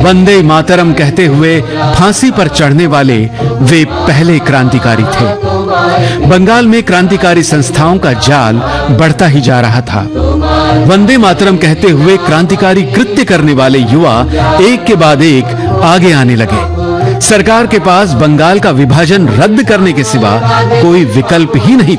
वंदे मातरम कहते हुए फांसी पर चढ़ने वाले वे पहले क्रांतिकारी थे। बंगाल में क्रांतिकारी संस्थाओं का जाल बढ़ता ही जा रहा था। वंदे मातरम कहते हुए क्रांतिकारी कृत्य करने वाले युवा एक के बाद एक आगे आने लगे। सरकार के पास बंगाल का विभाजन रद्द करने के सिवा कोई विकल्प ही नहीं